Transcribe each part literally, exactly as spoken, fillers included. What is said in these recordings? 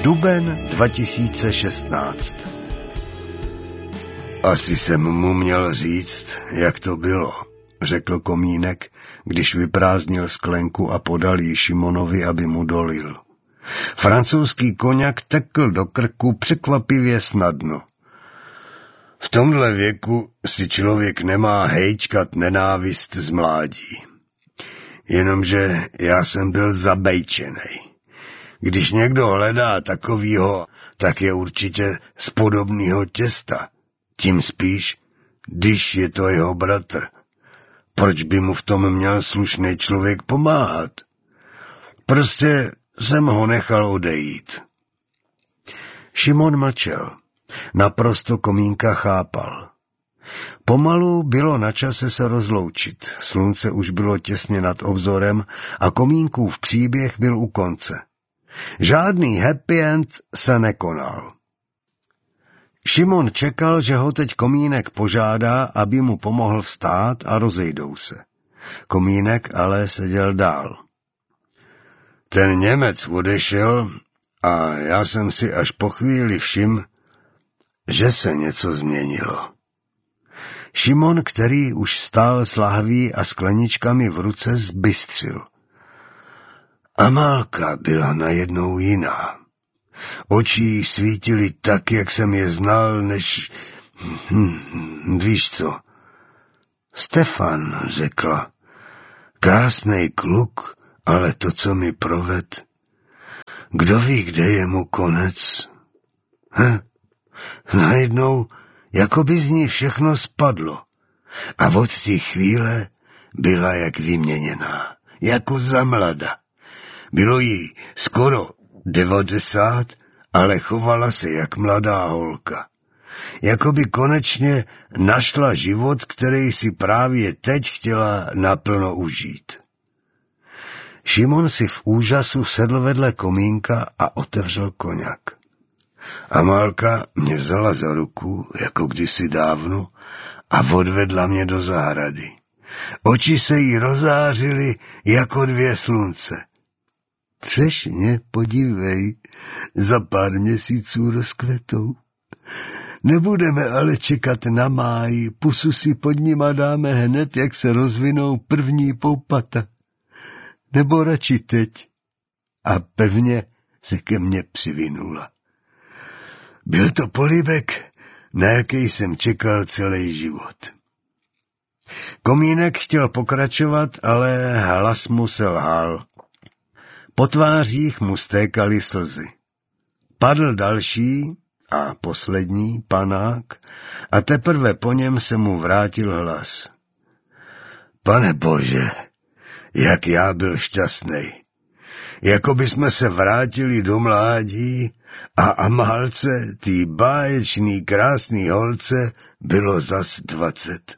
Duben dva tisíce šestnáct. Asi jsem mu měl říct, jak to bylo, řekl Komínek, když vyprázdnil sklenku a podal ji Šimonovi, aby mu dolil. Francouzský koňak tekl do krku překvapivě snadno. V tomhle věku si člověk nemá hejčkat nenávist z mládí. Jenomže já jsem byl zabejčenej. Když někdo hledá takovýho, tak je určitě z podobného těsta. Tím spíš, když je to jeho bratr. Proč by mu v tom měl slušný člověk pomáhat? Prostě jsem ho nechal odejít. Šimon mlčel. Naprosto Komínka chápal. Pomalu bylo na čase se rozloučit. Slunce už bylo těsně nad obzorem a Komínkův příběh byl u konce. Žádný happy end se nekonal. Šimon čekal, že ho teď Komínek požádá, aby mu pomohl vstát a rozejdou se. Komínek ale seděl dál. Ten Němec odešel a já jsem si až po chvíli všiml, že se něco změnilo. Šimon, který už stál s lahví a skleničkami v ruce, zbystřil. Amálka byla najednou jiná. Oči jí svítily tak, jak jsem je znal, než... Hm, víš co? Stefan, řekla. Krásnej kluk, ale to, co mi proved. Kdo ví, kde je mu konec? Hm? Najednou, jako by z ní všechno spadlo. A od té chvíle byla jak vyměněná, jako za mlada. Bylo jí skoro devadesát, ale chovala se jak mladá holka. Jakoby konečně našla život, který si právě teď chtěla naplno užít. Šimon si v úžasu sedl vedle Komínka a otevřel koňak. Amálka mě vzala za ruku, jako kdysi dávno, a odvedla mě do zahrady. Oči se jí rozářily jako dvě slunce. Třešně, podívej, za pár měsíců rozkvetou. Nebudeme ale čekat na máj, pusu si pod nima dáme hned, jak se rozvinou první poupata. Nebo radši teď. A pevně se ke mně přivinula. Byl to polibek, na jaký jsem čekal celý život. Komínek chtěl pokračovat, ale hlas mu selhal. Po tvářích mu stékaly slzy. Padl další a poslední panák a teprve po něm se mu vrátil hlas. Pane Bože, jak já byl šťastnej. Jako by jsme se vrátili do mládí a Amálce, tý báječný krásný holce, bylo zas dvacet.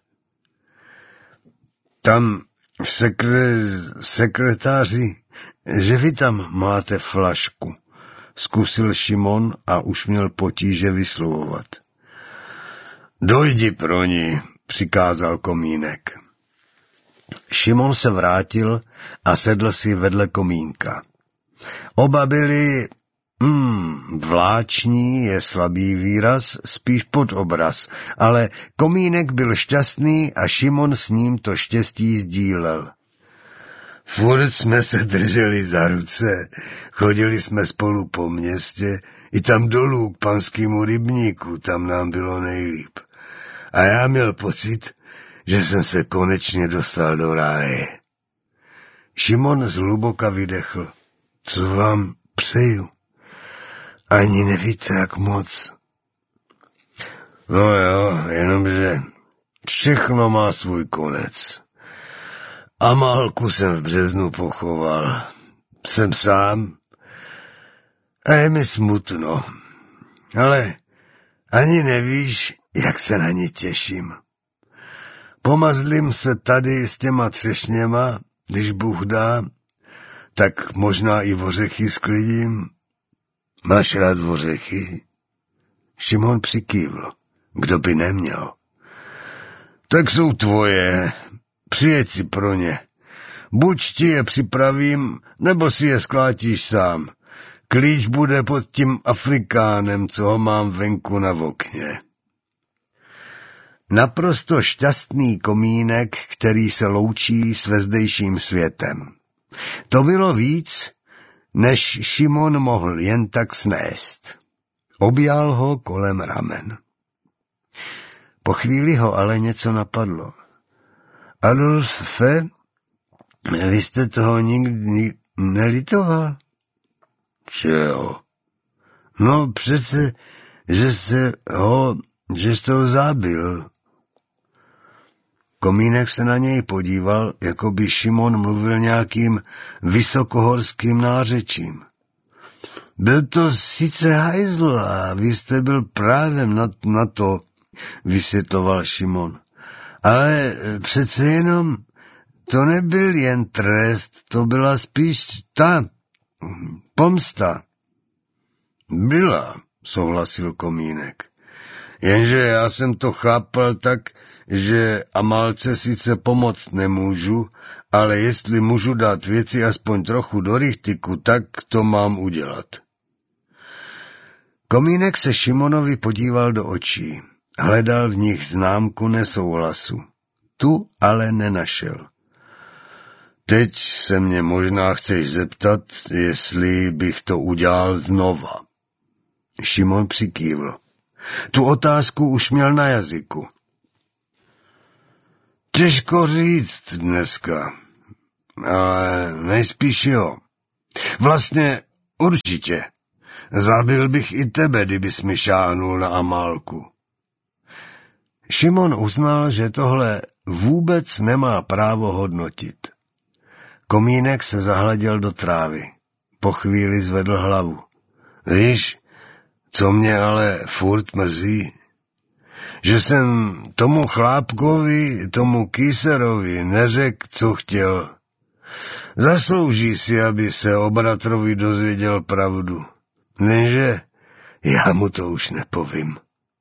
Tam sekre, sekretáři, že vy tam máte flašku, zkusil Šimon a už měl potíže vyslovovat. Dojdi pro ní, přikázal Komínek. Šimon se vrátil a sedl si vedle Komínka. Oba byli, hmm, vláční je slabý výraz, spíš pod obraz, ale Komínek byl šťastný a Šimon s ním to štěstí sdílel. Furt jsme se drželi za ruce, chodili jsme spolu po městě, i tam dolů k panskému rybníku, tam nám bylo nejlíp. A já měl pocit, že jsem se konečně dostal do ráje. Šimon zhluboka vydechl. Co vám přeju? Ani nevíte, jak moc. No jo, jenomže všechno má svůj konec. Amálku jsem v březnu pochoval. Jsem sám a je mi smutno. Ale ani nevíš, jak se na ní těším. Pomazlím se tady s těma třešněma, když Bůh dá, tak možná i ořechy sklidím. Máš rád ořechy? Šimon přikývl. Kdo by neměl? Tak jsou tvoje. Přijeď si pro ně. Buď ti je připravím, nebo si je sklátíš sám. Klíč bude pod tím Afrikánem, co ho mám venku na okně. Naprosto šťastný komínek, který se loučí s vezdejším světem. To bylo víc, než Šimon mohl jen tak snést. Objal ho kolem ramen. Po chvíli ho ale něco napadlo. Adolfe, vy jste toho nikdy nelitoval? Čeho? No přece, že jste ho, že jste ho zabil. Komínek se na něj podíval, jako by Šimon mluvil nějakým vysokohorským nářečím. Byl to sice hajzl a vy jste byl právem na, na to, vysvětloval Šimon. Ale přece jenom to nebyl jen trest, to byla spíš ta pomsta. Byla, souhlasil Komínek. Jenže já jsem to chápal tak, že Amálce sice pomoct nemůžu, ale jestli můžu dát věci aspoň trochu do rychtiku, tak to mám udělat. Komínek se Šimonovi podíval do očí. Hledal v nich známku nesouhlasu. Tu ale nenašel. Teď se mě možná chceš zeptat, jestli bych to udělal znova. Šimon přikývl. Tu otázku už měl na jazyku. Těžko říct dneska, ale nejspíš jo. Vlastně určitě. Zabil bych i tebe, kdybys mi šáhnul na Amálku. Šimon uznal, že tohle vůbec nemá právo hodnotit. Komínek se zahleděl do trávy. Po chvíli zvedl hlavu. Víš, co mě ale furt mrzí? Že jsem tomu chlápkovi, tomu Kýserovi neřekl, co chtěl. Zaslouží si, aby se o bratrovi dozvěděl pravdu. Nenže já mu to už nepovím.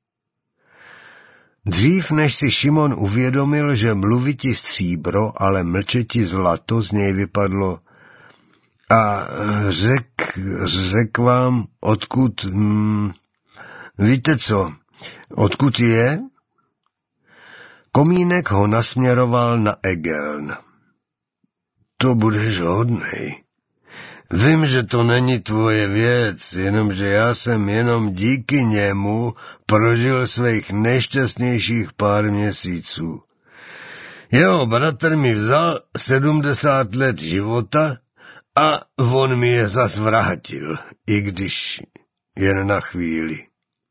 Dřív, než si Šimon uvědomil, že mluviti stříbro, ale mlčeti zlato, z něj vypadlo. A řek, řek vám, odkud, hm, víte co, odkud je? Komínek ho nasměroval na Egeln. To budeš hodnej. Vím, že to není tvoje věc, jenomže já jsem jenom díky němu prožil svých nejšťastnějších pár měsíců. Jeho bratr mi vzal sedmdesát let života a on mi je zas vrátil, i když jen na chvíli.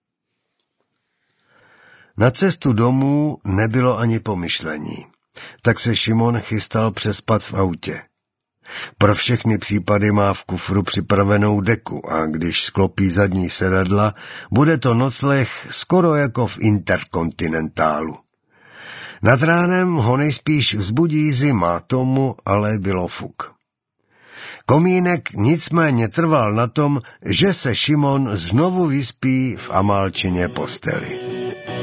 Na cestu domů nebylo ani pomyšlení, tak se Šimon chystal přespat v autě. Pro všechny případy má v kufru připravenou deku a když sklopí zadní sedadla, bude to nocleh skoro jako v Interkontinentálu. Nad ránem ho nejspíš vzbudí zima, tomu ale bylo fuk. Komínek nicméně trval na tom, že se Šimon znovu vyspí v Amálčině posteli.